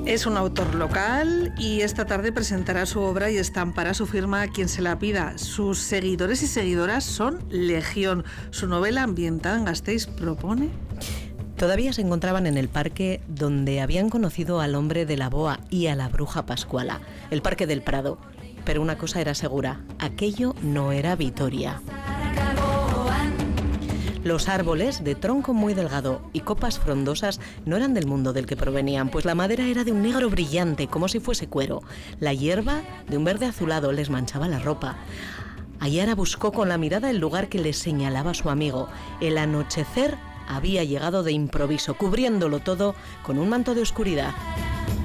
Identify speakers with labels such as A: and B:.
A: Es un autor local y esta tarde presentará su obra y estampará su firma a quien se la pida. Sus seguidores y seguidoras son legión. Su novela, ambientada en Gasteiz, propone...
B: Todavía se encontraban en el parque donde habían conocido al hombre de la boa y a la bruja Pascuala, el Parque del Prado. Pero una cosa era segura, aquello no era Vitoria. Los árboles, de tronco muy delgado y copas frondosas, no eran del mundo del que provenían, pues la madera era de un negro brillante, como si fuese cuero. La hierba, de un verde azulado, les manchaba la ropa. Ayara buscó con la mirada el lugar que les señalaba su amigo. El anochecer había llegado de improviso, cubriéndolo todo con un manto de oscuridad.